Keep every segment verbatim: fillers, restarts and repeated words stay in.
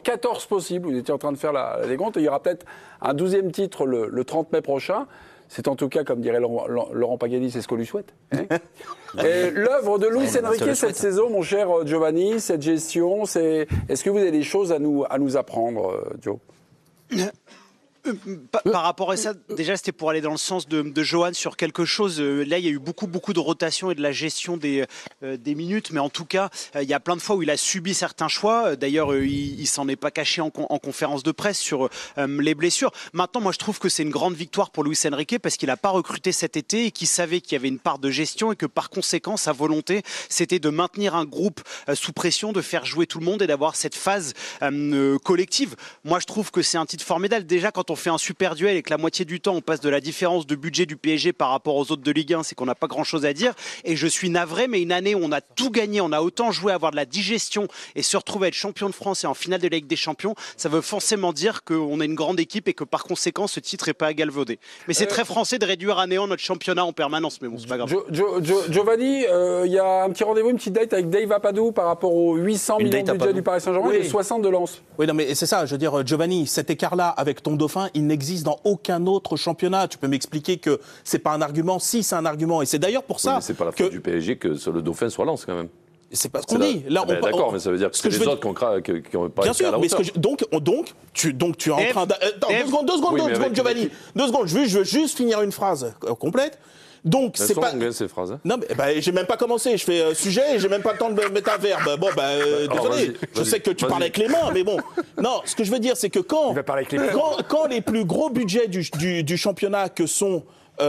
encore quatorze possibles. Vous étiez en train de faire la, la décompte. Il y aura peut-être un douzième titre le, le trente mai prochain. C'est en tout cas, comme dirait Laurent, Laurent Pagani, c'est ce qu'on lui souhaite. Hein. L'œuvre de Luis Enrique cette saison, mon cher Giovanni, cette gestion, c'est... est-ce que vous avez des choses à nous, à nous apprendre, Joe ? Par, par rapport à ça, déjà c'était pour aller dans le sens de, de Johan sur quelque chose. Là, il y a eu beaucoup, beaucoup de rotation et de la gestion des, euh, des minutes, mais en tout cas, euh, il y a plein de fois où il a subi certains choix. D'ailleurs, euh, il, il s'en est pas caché en, en conférence de presse sur euh, les blessures. Maintenant, moi, je trouve que c'est une grande victoire pour Luis Enrique parce qu'il n'a pas recruté cet été et qu'il savait qu'il y avait une part de gestion et que par conséquent, sa volonté, c'était de maintenir un groupe euh, sous pression, de faire jouer tout le monde et d'avoir cette phase euh, collective. Moi, je trouve que c'est un titre formidable. Déjà, quand on fait un super duel et que la moitié du temps on passe de la différence de budget du P S G par rapport aux autres de Ligue un, c'est qu'on n'a pas grand chose à dire. Et je suis navré, mais une année où on a tout gagné, on a autant joué, avoir de la digestion et se retrouver à être champion de France et en finale de la Ligue des Champions, ça veut forcément dire qu'on a une grande équipe et que par conséquent ce titre n'est pas à galvauder. Mais c'est euh... très français de réduire à néant notre championnat en permanence, mais bon, c'est pas grave. Jo, jo, jo, Giovanni, il euh, y a un petit rendez-vous, une petite date avec Dave Apadou par rapport aux huit cents une millions de budget du Paris Saint-Germain oui. et les soixante de Lens. Oui, non, mais c'est ça, je veux dire, Giovanni, cet écart-là avec ton dauphin, il n'existe dans aucun autre championnat. Tu peux m'expliquer que c'est pas un argument? Si, c'est un argument. Et c'est d'ailleurs pour ça. Oui, mais c'est pas la faute que... du P S G que le dauphin soit Lens quand même. C'est pas ce qu'on dit. Là, on... D'accord, on... mais ça veut dire que, que c'est les autres qui n'ont pas Bien été sûr, à la mais hauteur. Ce que je... donc, donc, tu, donc tu es en F... train de... Attends, deux secondes, deux secondes, oui, deux secondes, Giovanni. Deux secondes, je veux, je veux juste finir une phrase complète. Donc, elles c'est sont pas. longues, ces phrases. Hein. Non, mais bah, j'ai même pas commencé. Je fais euh, sujet et j'ai même pas le temps de mettre un verbe. Bon, bah, euh, bah, désolé. vas-y, vas-y, je sais que tu vas-y. parles avec les mains, mais bon. Non, ce que je veux dire, c'est que quand, quand, quand les plus gros budgets du, du, du championnat que sont,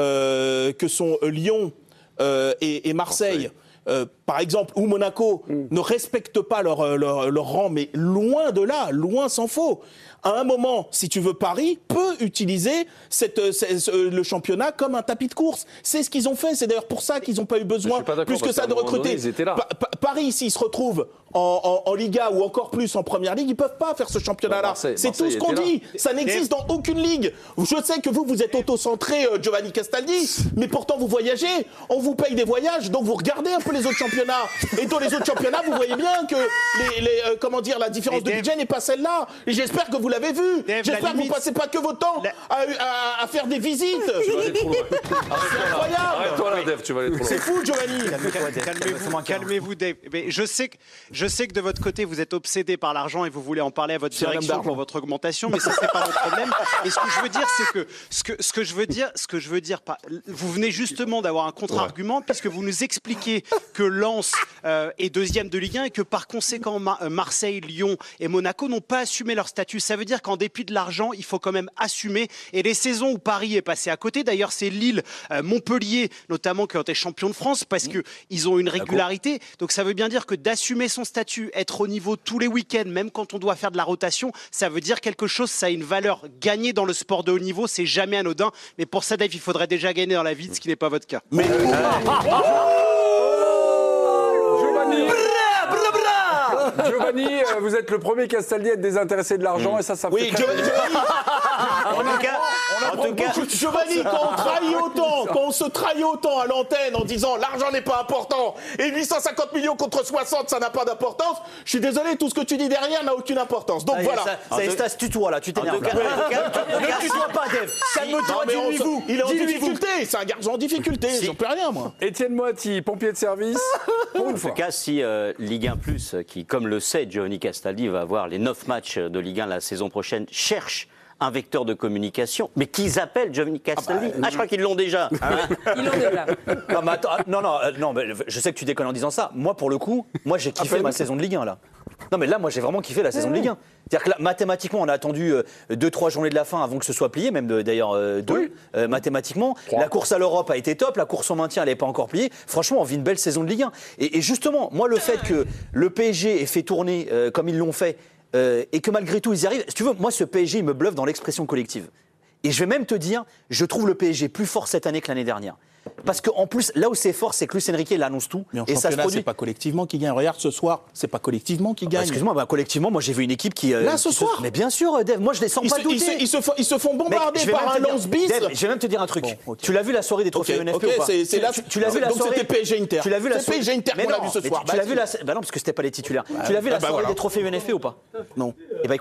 euh, que sont euh, Lyon euh, et, et Marseille, Marseille. Euh, par exemple, ou Monaco, mm. ne respectent pas leur, leur, leur rang, mais loin de là, loin s'en faut. À un moment, si tu veux, Paris peut utiliser cette, cette, le championnat comme un tapis de course. C'est ce qu'ils ont fait. C'est d'ailleurs pour ça qu'ils n'ont pas eu besoin, pas plus que ça, de recruter. Donné, pa- pa- Paris, s'ils se retrouvent en, en, en Liga ou encore plus en Première Ligue, ils ne peuvent pas faire ce championnat-là. Marseille, c'est Marseille tout ce qu'on dit. Là. Ça n'existe dans aucune ligue. Je sais que vous, vous êtes auto-centré, euh, Giovanni Castaldi, mais pourtant vous voyagez. On vous paye des voyages, donc vous regardez un peu les autres championnats. Et dans les autres championnats, vous voyez bien que les, les, euh, comment dire, la différence et de Dave, budget n'est pas celle-là. Et j'espère que vous l'avez vu. Dave, j'espère que vous ne passez pas que votre temps la... à, à, à faire des visites. Tu vas aller trop loin. C'est incroyable. Arrête-toi là, Dave, tu vas aller trop loin. C'est fou, Giovanni. Calmez-vous, calmez-vous, Dave. Mais je sais que, je sais que de votre côté, vous êtes obsédé par l'argent et vous voulez en parler à votre c'est direction pour votre augmentation, mais ça, c'est pas mon problème. Et ce que je veux dire, c'est que ce que ce que je veux dire, ce que je veux dire, vous venez justement d'avoir un contre-argument ouais. puisque vous nous expliquez que Lens euh, est deuxième de Ligue un et que par conséquent Mar- Marseille, Lyon et Monaco n'ont pas assumé leur statut. Ça veut dire qu'en dépit de l'argent, il faut quand même assumer. Et les saisons où Paris est passé à côté, d'ailleurs, c'est Lille, euh, Montpellier, notamment qui ont été champions de France parce que ils ont une régularité. Donc ça veut bien dire que d'assumer son statut, être au niveau tous les week-ends, même quand on doit faire de la rotation, ça veut dire quelque chose. Ça a une valeur gagnée dans le sport de haut niveau. C'est jamais anodin. Mais pour ça, Dave, il faudrait déjà gagner dans la vie, ce qui n'est pas votre cas. Mais Giovanni, euh, vous êtes le premier Castaldi à être désintéressé de l'argent mmh. et ça, ça oui, fait Giovanni, Giovanni. En tout cas, en tout cas, Giovanni, quand on trahit autant, quand on se trahit autant à l'antenne en disant l'argent n'est pas important et huit cent cinquante millions contre soixante, ça n'a pas d'importance. Je suis désolé, tout ce que tu dis derrière n'a aucune importance. Donc ah, voilà. Ça, ça Estas, tutoie là, tu t'énerves. Ne tutoie pas, Dave. Calme-toi, dis-lui-vous. Il est en difficulté, c'est un garçon en difficulté. Si. J'en peux rien, moi. Étienne Moati, pompier de service. Pour une en fois. tout cas, si euh, Ligue un plus, qui, comme le sait Giovanni Castaldi, va avoir les neuf matchs de Ligue un la saison prochaine, cherche un vecteur de communication, mais qu'ils appellent Giovanni Castaldi. Ah, bah, ah, je crois qu'ils l'ont déjà. Hein. Ils l'ont déjà. Non, mais attends, non, non, euh, non mais je sais que tu déconnes en disant ça. Moi, pour le coup, moi, j'ai kiffé ma saison de Ligue un, là. Non, mais là, moi, j'ai vraiment kiffé la saison de Ligue un. C'est-à-dire que là, mathématiquement, on a attendu deux trois journées de la fin avant que ce soit plié, même de, d'ailleurs euh, deux, oui. euh, mathématiquement. trois. La course à l'Europe a été top, la course au maintien, elle n'est pas encore pliée. Franchement, on vit une belle saison de Ligue un. Et, et justement, moi, le fait que le P S G ait fait tourner euh, comme ils l'ont fait, Euh, et que malgré tout ils y arrivent, si tu veux, moi ce P S G il me bluffe dans l'expression collective. Et je vais même te dire, je trouve le P S G plus fort cette année que l'année dernière. Parce qu'en plus, là où c'est fort, c'est que Luis Enrique il annonce tout. Mais en et championnat, ça se produit. c'est pas collectivement qui gagne. Regarde, ce soir, c'est pas collectivement qui gagne. Bah, excuse-moi, bah, collectivement, moi j'ai vu une équipe qui. Euh, là, ce qui soir se... Mais bien sûr, Dave, moi je les sens ils pas se, douter. Ils se, ils, se font, ils se font bombarder Mec, par un lance bis. Dave, je vais même te dire un truc. Bon, okay. Tu l'as vu la soirée des trophées okay, U N F P okay, ou pas c'est, c'est là, tu, tu l'as vu la donc soirée. C'était P S G Inter. Tu l'as vu la soirée. P S G Inter qu'on a vu ce soir. Tu l'as vu la. Bah non, parce que c'était pas les titulaires. Tu l'as vu la soirée des trophées U N F P ou pas? Non. Et bah